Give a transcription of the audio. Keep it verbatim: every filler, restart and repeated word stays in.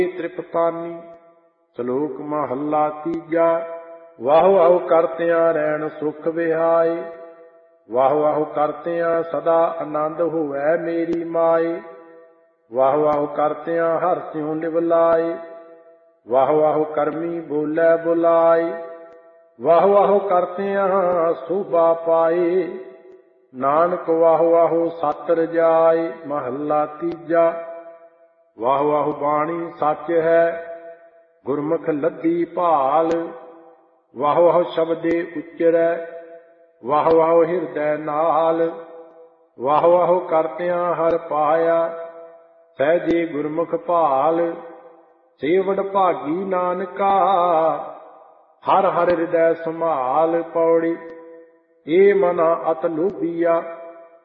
ਤ੍ਰਿਪਤਾਨੀ। ਸ਼ਲੋਕ ਮਹੱਲਾ ਤੀਜਾ। ਵਾਹੋ ਵਾਹੋ ਕਰਤਿਆਂ ਰਹਿਣ ਸੁਖ ਵਿਹਾਏ, ਵਾਹੋ ਵਾਹੋ ਕਰਤਿਆਂ ਸਦਾ ਆਨੰਦ ਹੋਵੈ ਮੇਰੀ ਮਾਏ। ਵਾਹੋ ਵਾਹੋ ਕਰਤਿਆਂ ਹਰਿ ਸਿਉ ਨਿਵਲਾਏ, ਵਾਹੋ ਵਾਹੋ ਕਰਮੀ ਬੋਲੇ ਬੁਲਾਏ। ਵਾਹੋ ਵਾਹੋ ਕਰਤਿਆਂ ਸੋਭਾ ਪਾਏ, ਨਾਨਕ ਵਾਹੋ ਵਾਹੋ ਸਤਿ ਰਜਾਏ। ਮਹੱਲਾ ਤੀਜਾ। ਵਾਹੋ ਵਾਹੋ ਬਾਣੀ ਸੱਚ ਹੈ, ਗੁਰਮੁਖ ਲੱਦੀ ਭਾਲ। ਵਾਹੋ ਵਾਹੋ ਸ਼ਬਦੇ ਉਚਰੈ, ਵਾਹੋ ਵਾਹੋ ਹਿਰਦੈ ਨਾਲ। ਵਾਹੋ ਵਾਹੋ ਕਰਤਿਆਂ ਹਰਿ ਪਾਇਆ, ਸਹਿਜੇ ਗੁਰਮੁਖ ਭਾਲ। ਸੇਵੜ ਭਾਗੀ ਨਾਨਕਾ, ਹਰਿ ਹਰਿ ਹਿਰਦੈ ਸੰਭਾਲ। ਪੌੜੀ। ਏ ਮਨਾ ਅਤਿ ਲੋਭੀਆ,